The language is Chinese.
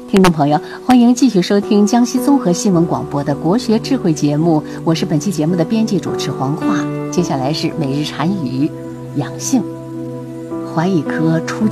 听众朋友，欢迎继续收听江西综合新闻广播的国学智慧节目，我是本期节目的编辑主持黄华。接下来是每日禅语养性，怀一颗初